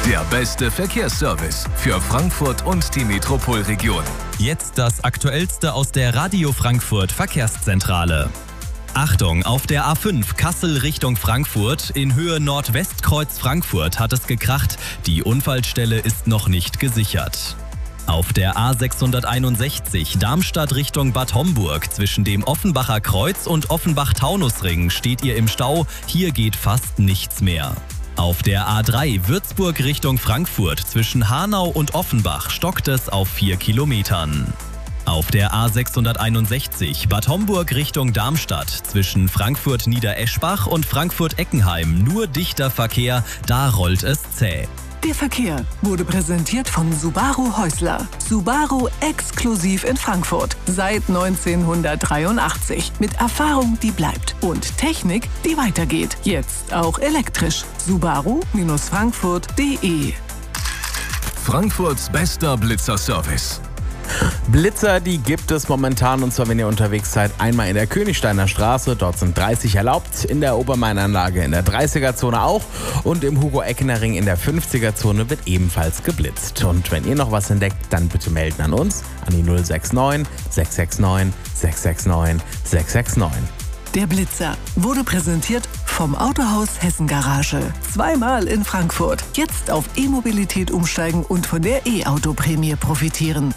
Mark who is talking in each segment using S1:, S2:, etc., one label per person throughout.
S1: Der beste Verkehrsservice für Frankfurt und die Metropolregion.
S2: Jetzt das Aktuellste aus der Radio Frankfurt Verkehrszentrale. Achtung, auf der A5 Kassel Richtung Frankfurt in Höhe Nordwestkreuz Frankfurt hat es gekracht. Die Unfallstelle ist noch nicht gesichert. Auf der A661 Darmstadt Richtung Bad Homburg zwischen dem Offenbacher Kreuz und Offenbach-Taunusring steht ihr im Stau. Hier geht fast nichts mehr. Auf der A3 Würzburg Richtung Frankfurt zwischen Hanau und Offenbach stockt es auf 4 Kilometern. Auf der A661 Bad Homburg Richtung Darmstadt zwischen Frankfurt-Niedereschbach und Frankfurt-Eckenheim nur dichter Verkehr, da rollt es zäh.
S3: Der Verkehr wurde präsentiert von Subaru Häusler. Subaru exklusiv in Frankfurt. Seit 1983. Mit Erfahrung, die bleibt. Und Technik, die weitergeht. Jetzt auch elektrisch. Subaru-Frankfurt.de.
S1: Frankfurts bester Blitzer-Service.
S4: Blitzer, die gibt es momentan, und zwar, wenn ihr unterwegs seid, einmal in der Königsteiner Straße, dort sind 30 erlaubt, in der Obermain-Anlage in der 30er-Zone auch und im Hugo-Eckener-Ring in der 50er-Zone wird ebenfalls geblitzt. Und wenn ihr noch was entdeckt, dann bitte melden an uns, an die 069 669 669 669.
S3: Der Blitzer wurde präsentiert vom Autohaus Hessen Garage. Zweimal in Frankfurt. Jetzt auf E-Mobilität umsteigen und von der E-Auto-Prämie profitieren.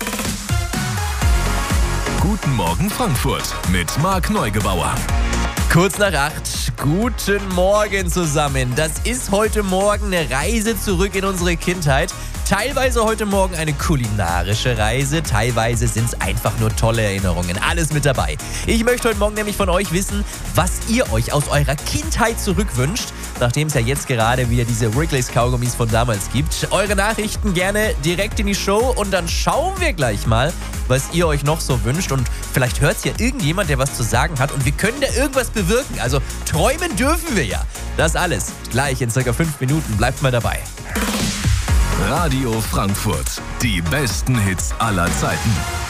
S1: Guten Morgen Frankfurt mit Marc Neugebauer.
S5: Kurz nach 8. Guten Morgen zusammen. Das ist heute Morgen eine Reise zurück in unsere Kindheit. Teilweise heute Morgen eine kulinarische Reise, teilweise sind es einfach nur tolle Erinnerungen. Alles mit dabei. Ich möchte heute Morgen nämlich von euch wissen, was ihr euch aus eurer Kindheit zurückwünscht, nachdem es ja jetzt gerade wieder diese Wrigley's Kaugummis von damals gibt. Eure Nachrichten gerne direkt in die Show und dann schauen wir gleich mal, was ihr euch noch so wünscht. Und vielleicht hört es ja irgendjemand, der was zu sagen hat und wir können da irgendwas bewirken. Also träumen dürfen wir ja. Das alles gleich in circa 5 Minuten. Bleibt mal dabei.
S1: Radio Frankfurt. Die besten Hits aller Zeiten.